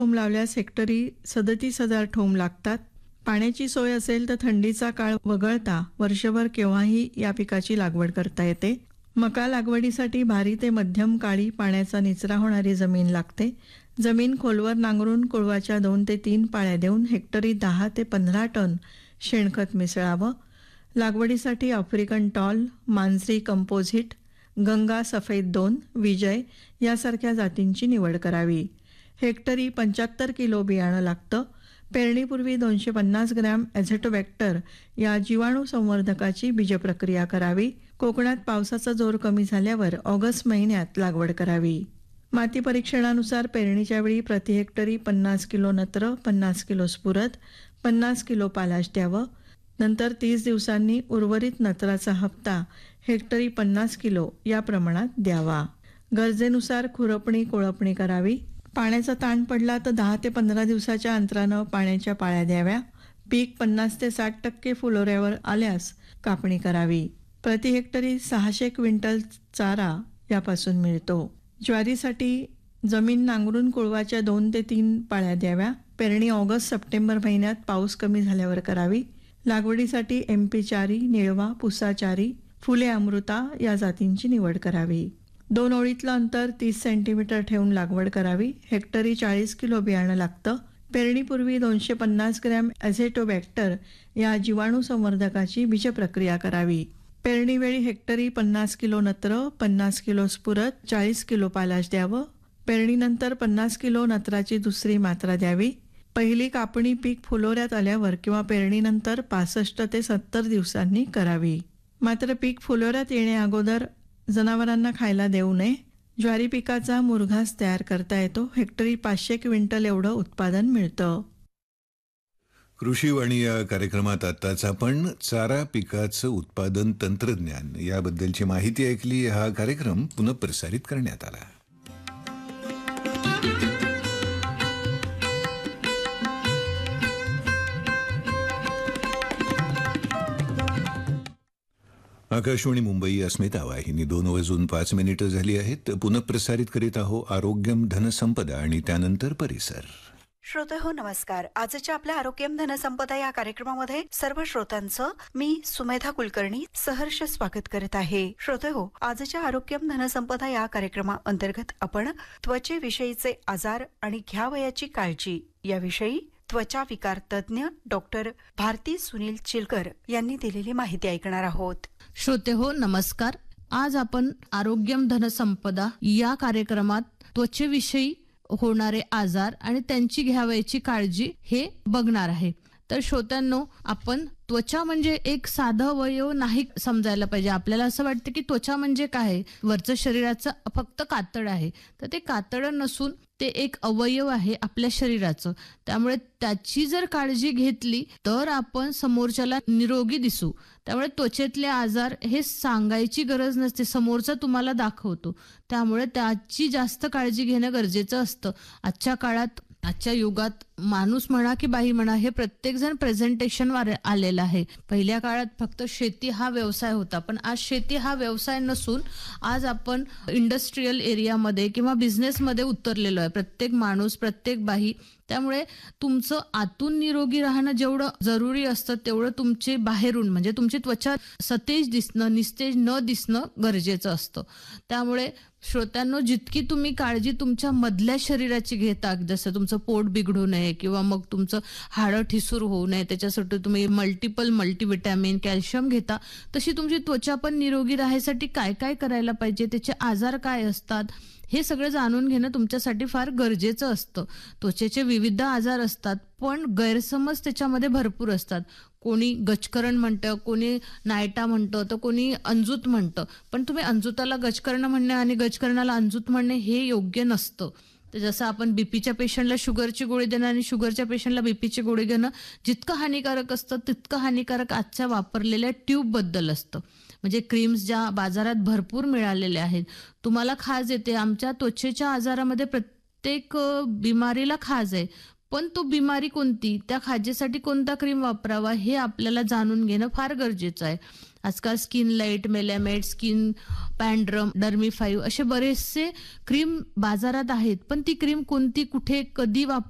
ठोम लावल्यास हेक्टरी 37,000 ठोम लागतात. पाण्याची सोय असेल तर थंडीचा काळ वगळता वर्षभर केव्हाही या पिकाची लागवड करता येते. मका लागवडीसाठी भारी ते मध्यम काळी पाण्याचा निचरा होणारी जमीन लागते. जमीन खोलवर नांगरून कुळवाच्या 2 ते 3 पाळ्या देऊन हेक्टरी 10 ते 15 टन शेणखत मिसळावं. लागवडीसाठी आफ्रिकन टॉल, मांजरी कंपोझिट, गंगा सफेद 2, विजय यासारख्या जातींची निवड करावी. हेक्टरी 75 किलो बियाणं लागतं. पेरणीपूर्वी 250 ग्रॅम ॲझेटोबॅक्टर या जीवाणू संवर्धकाची बीजप्रक्रिया करावी. कोकणात पावसाचा जोर कमी झाल्यावर ऑगस्ट महिन्यात लागवड करावी. माती परीक्षणानुसार पेरणीच्या वेळी प्रति हेक्टरी 50 किलो नत्र, 50 किलो स्फुरद, 50 किलो पालाश द्यावं. नंतर 30 दिवसांनी उर्वरित नत्राचा हप्ता हेक्टरी 50 किलो या प्रमाणात द्यावा. गरजेनुसार खुरपणी कोळपणी करावी. पाण्याचा ताण पडला तर 10 ते 15 दिवसाच्या अंतरानं पाण्याच्या पाळ्या द्याव्या. पीक 50 ते 60% फुलोऱ्यावर आल्यास कापणी करावी. प्रति हेक्टरी 600 क्विंटल चारा यापासून मिळतो. ज्वारीसाठी जमीन नांगरून कुळवाच्या 2 ते 3 पाळ्या द्याव्या. पेरणी ऑगस्ट-सप्टेंबर महिन्यात पाऊस कमी झाल्यावर करावी. लागवडीसाठी MP4, निळवा, पुसाचारी, फुले अमृता या जातींची निवड करावी. 2 ओळीतलं अंतर 30 सेंटीमीटर ठेवून लागवड करावी. हेक्टरी 40 किलो बियाणं लागतं. पेरणीपूर्वी 250 ग्रॅम ॲझेटोबॅक्टर या जीवाणू संवर्धकाची बीजप्रक्रिया करावी. पेरणीवेळी हेक्टरी 50 किलो नत्र, 50 किलो स्फुरद, 40 किलो पालाश द्यावं. पेरणीनंतर 50 किलो नत्राची दुसरी मात्रा द्यावी. पहिली कापणी पीक फुलोऱ्यात आल्यावर किंवा पेरणीनंतर 65 ते 70 दिवसांनी करावी. मात्र पीक फुलोऱ्यात येण्याअगोदर जनावरांना खायला देऊ नये. ज्वारी पिकाचा मुरघास तयार करता येतो. हेक्टरी 500 क्विंटल एवढं उत्पादन मिळतं. कृषीवाणी या कार्यक्रमात आत्ताच आपण चारा पिकाचं उत्पादन तंत्रज्ञान याबद्दलची माहिती ऐकली. हा कार्यक्रम पुनःप्रसारित करण्यात आला. आकाशवाणी मुंबई अस्मिता वाहिनी 2:05 झाली आहेत. पुनःप्रसारित करीत आहो आरोग्यम धनसंपदा आणि त्यानंतर परिसर. श्रोते हो नमस्कार. आजच्या आपल्या आरोग्यम धनसंपदा या कार्यक्रमामध्ये सर्व श्रोत्यांचं मी सुमेधा कुलकर्णी सहर्ष स्वागत करत आहे. श्रोते हो, आजच्या आरोग्यम धनसंपदा या कार्यक्रमाअंतर्गत आपण त्वचेविषयीचे आजार आणि घ्यावयाची काळजी याविषयी त्वचा विकार तज्ञ डॉक्टर भारती सुनील चिलकर यांनी दिलेली माहिती ऐकणार आहोत. श्रोते हो नमस्कार. आज आपण आरोग्यम धनसंपदा या कार्यक्रमात त्वचेविषयी होणारे आजार आणि त्यांची घ्यावयाची काळजी हे बघणार आहे. तर श्रोत्यांनो, आपण त्वचा म्हणजे एक साधं अवयव नाही समजायला पाहिजे. आपल्याला असं वाटतं की त्वचा म्हणजे काय, वरचं शरीराचं फक्त कातड आहे. तर ते कातड नसून ते एक अवयव आहे आपल्या शरीराचं. त्यामुळे त्याची जर काळजी घेतली तर आपण समोरच्याला निरोगी दिसू. त्यामुळे त्वचेतले आजार हे सांगायची गरज नसते, समोरचा तुम्हाला दाखवतो. त्यामुळे त्याची जास्त काळजी घेणं गरजेचं असतं. आजच्या काळात, आजच्या युगात माणूस म्हणा की बाई म्हणा, हे प्रत्येक जण प्रेझेंटेशनवर आलेला आहे. पहिल्या काळात फक्त शेती हा व्यवसाय होता, पण आज शेती हा व्यवसाय नसून आज आपण इंडस्ट्रीयल एरियामध्ये किंवा बिझनेसमध्ये उतरलेलो आहे, प्रत्येक माणूस, प्रत्येक बाई. त्यामुळे तुमचं आतून निरोगी राहणं जेवढं जरुरी असतं तेवढं तुमचे बाहेरून म्हणजे तुमची त्वचा सतेज दिसणं, निस्तेज न दिसणं गरजेचं असतं. त्यामुळे श्रोत्यांनो, जितकी तुम्ही काळजी तुमच्या मधल्या शरीराची घेता, जसं तुमचं पोट बिघडू नये किंवा मग तुमचं हाडं ठिसूर होऊ नये, त्याच्यासाठी तुम्ही मल्टीव्हिटॅमिन, कॅल्शियम घेता, तशी तुमची त्वचा पण निरोगी राहायसाठी काय काय करायला पाहिजे, त्याचे आजार काय असतात, हे सगळं जाणून घेणं तुमच्यासाठी फार गरजेचं असतं. त्वचेचे विविध आजार असतात, पण गैरसमज त्याच्यामध्ये भरपूर असतात. कोणी गजकरण म्हणतं, कोणी नायटा म्हणतं, तर कोणी अंजूत म्हणतं. पण तुम्ही अंजूताला गजकर्ण म्हणणे आणि गजकरणाला अंजूत म्हणणे हे योग्य नसतं. तर जसं आपण बीपीच्या पेशंटला शुगरची गोळी देणं आणि शुगरच्या पेशंटला बीपीची गोळी घेणं जितकं हानिकारक असतं तितकं हानिकारक आजच्या वापरलेल्या ट्यूबबद्दल असतं. म्हणजे क्रीम्स ज्या बाजारात भरपूर मिळालेल्या आहेत, तुम्हाला खाज येते. आमच्या त्वचेच्या आजारामध्ये प्रत्येक बिमारीला खाज आहे, पण तो बिमारी कोणती, त्या खाजेसाठी कोणता क्रीम वापरावा हे आपल्याला जाणून घेणं फार गरजेचं आहे. आजकाल स्किन लाईट, मेलॅमेट, स्किन पॅन्ड्रम, डर्मी 5 असे बरेचसे क्रीम बाजारात आहेत, पण ती क्रीम कोणती, कुठे, कधी